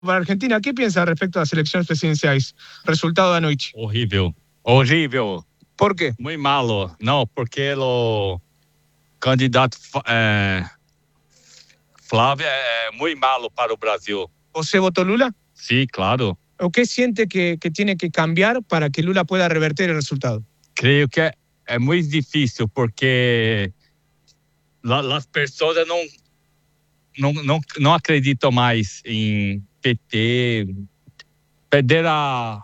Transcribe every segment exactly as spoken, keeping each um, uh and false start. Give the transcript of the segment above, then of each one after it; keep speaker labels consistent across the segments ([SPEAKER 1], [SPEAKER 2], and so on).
[SPEAKER 1] para Argentina. ¿Qué piensa respecto a las elecciones presidenciales? Resultado da noite.
[SPEAKER 2] Horrível. Horrível.
[SPEAKER 1] ¿Por qué?
[SPEAKER 2] Muy malo. No, porque o candidato é, Flávio é muito malo para o Brasil.
[SPEAKER 1] ¿Usted votó Lula?
[SPEAKER 2] Sí, claro.
[SPEAKER 1] ¿O qué siente que, que tiene que cambiar para que Lula pueda revertir el resultado?
[SPEAKER 2] Creio que é, é muito difícil, porque la, as pessoas não, não, não, não acreditam mais em P T. Perder a...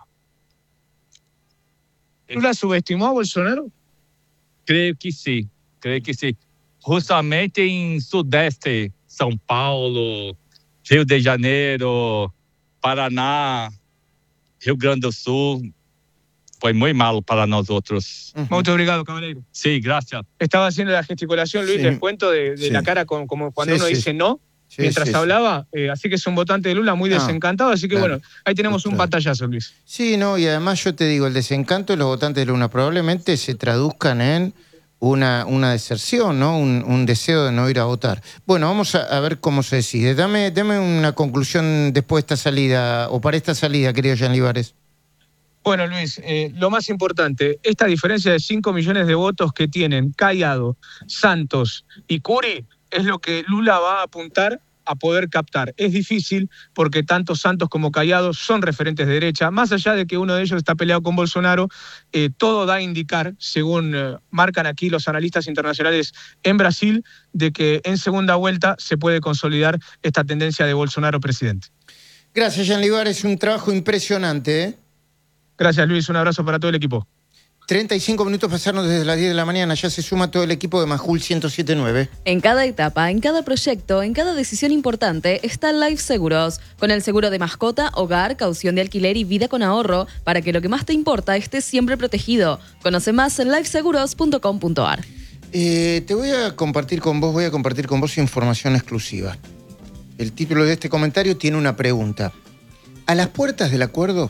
[SPEAKER 1] ¿Lula subestimó a Bolsonaro?
[SPEAKER 2] Creio que sim. Creio que sim. Justamente em Sudeste, São Paulo, Rio de Janeiro, Paraná, Rio Grande do Sul, foi muito malo para nós outros.
[SPEAKER 1] Uh-huh. Muito obrigado, caballero.
[SPEAKER 2] Sí, gracias.
[SPEAKER 1] Estaba haciendo la gesticulación, Luis,
[SPEAKER 3] Sí.
[SPEAKER 1] les cuento, de, de
[SPEAKER 3] Sí.
[SPEAKER 1] la cara con, como cuando
[SPEAKER 3] Sí,
[SPEAKER 1] uno
[SPEAKER 3] sí,
[SPEAKER 1] dice
[SPEAKER 3] sí.
[SPEAKER 1] no,
[SPEAKER 3] Sí,
[SPEAKER 1] mientras
[SPEAKER 3] sí, sí.
[SPEAKER 1] hablaba. Eh, así que es un votante de Lula muy
[SPEAKER 3] No,
[SPEAKER 1] desencantado. Así que
[SPEAKER 3] claro.
[SPEAKER 1] bueno, ahí tenemos un
[SPEAKER 3] Claro.
[SPEAKER 1] pantallazo, Luis.
[SPEAKER 3] Sí, no, y además yo te digo, el desencanto de los votantes de Lula probablemente se traduzcan en una, una deserción, ¿no? Un, un deseo de no ir a votar. Bueno, vamos a, a ver cómo se decide. Dame, dame una conclusión después de esta salida, o para esta salida, querido Jean Libares.
[SPEAKER 1] Bueno, Luis, eh, lo más importante, esta diferencia de cinco millones de votos que tienen Cayado, Santos y Curi es lo que Lula va a apuntar a poder captar. Es difícil porque tanto Santos como Cayado son referentes de derecha. Más allá de que uno de ellos está peleado con Bolsonaro, eh, todo da a indicar, según eh, marcan aquí los analistas internacionales en Brasil, de que en segunda vuelta se puede consolidar esta tendencia de Bolsonaro presidente.
[SPEAKER 3] Gracias, Jean Libares, un trabajo impresionante, ¿eh?
[SPEAKER 1] Gracias, Luis. Un abrazo para todo el equipo.
[SPEAKER 3] treinta y cinco minutos pasaron desde las diez de la mañana. Ya se suma todo el equipo de Majul ciento siete punto nueve.
[SPEAKER 4] En cada etapa, en cada proyecto, en cada decisión importante está Life Seguros. Con el seguro de mascota, hogar, caución de alquiler y vida con ahorro, para que lo que más te importa esté siempre protegido. Conoce más en life seguros punto com punto a r.
[SPEAKER 3] Eh, te voy a compartir con vos, voy a compartir con vos información exclusiva. El título de este comentario tiene una pregunta. ¿A las puertas del acuerdo?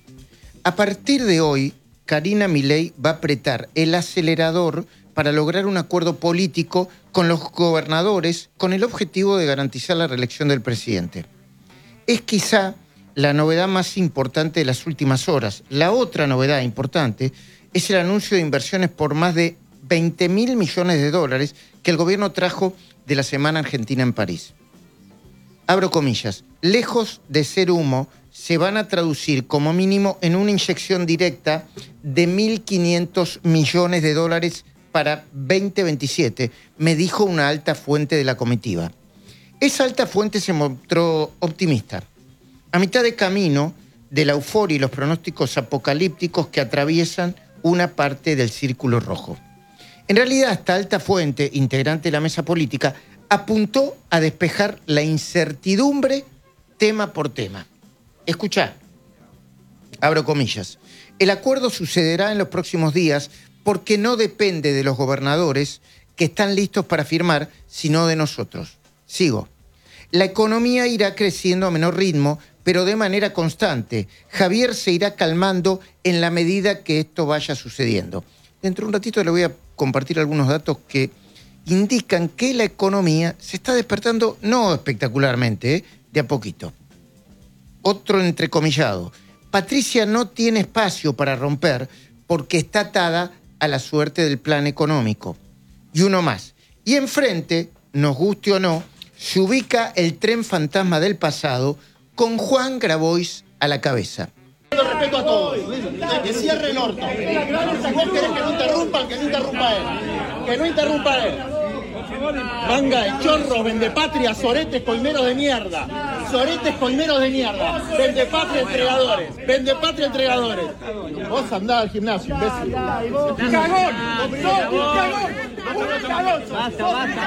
[SPEAKER 3] A partir de hoy, Karina Milei va a apretar el acelerador para lograr un acuerdo político con los gobernadores con el objetivo de garantizar la reelección del presidente. Es quizá la novedad más importante de las últimas horas. La otra novedad importante es el anuncio de inversiones por más de veinte mil millones de dólares que el gobierno trajo de la Semana Argentina en París. Abro comillas, lejos de ser humo, se van a traducir como mínimo en una inyección directa de mil quinientos millones de dólares para veinte veintisiete, me dijo una alta fuente de la comitiva. Esa alta fuente se mostró optimista. A mitad de camino de la euforia y los pronósticos apocalípticos que atraviesan una parte del círculo rojo. En realidad, esta alta fuente, integrante de la mesa política, apuntó a despejar la incertidumbre tema por tema. Escuchá, abro comillas, el acuerdo sucederá en los próximos días porque no depende de los gobernadores que están listos para firmar, sino de nosotros. Sigo. La economía irá creciendo a menor ritmo, pero de manera constante. Javier se irá calmando en la medida que esto vaya sucediendo. Dentro de un ratito le voy a compartir algunos datos que indican que la economía se está despertando, no espectacularmente, ¿eh? de a poquito. Otro entrecomillado. Patricia no tiene espacio para romper porque está atada a la suerte del plan económico. Y uno más. Y enfrente, nos guste o no, se ubica el tren fantasma del pasado con Juan Grabois a la cabeza.
[SPEAKER 5] Respeto a todos. Que cierre el orto. Si vos querés que no interrumpan, que no interrumpa él. Que no interrumpa él. Manga de chorros, vendepatria, soretes, colmeros de mierda. Soretes, colmeros de mierda. Vendepatria, entregadores. Vendepatria, entregadores. Vos andás al gimnasio, imbécil. ¡Cagón! ¡No, cagón! ¡Cagón! ¡Basta, basta,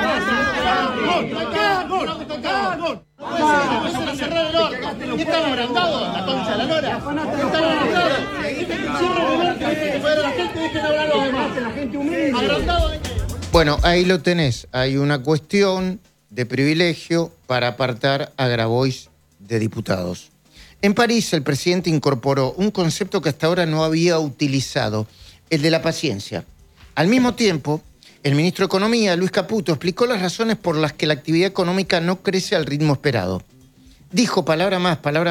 [SPEAKER 5] basta! ¡Cagón! ¡Cagón! Empiezan a cerrar el orto. ¿Qué están agrandados? La concha de la lora. ¿Qué están agrandados? Cierren el orto, dejen que pueda la gente, dejen hablar a los demás. La gente humilde. Agrandado de qué.
[SPEAKER 3] Bueno, ahí lo tenés. Hay una cuestión de privilegio para apartar a Grabois de diputados. En París, el presidente incorporó un concepto que hasta ahora no había utilizado, el de la paciencia. Al mismo tiempo, el ministro de Economía, Luis Caputo, explicó las razones por las que la actividad económica no crece al ritmo esperado. dijo palabra más, palabra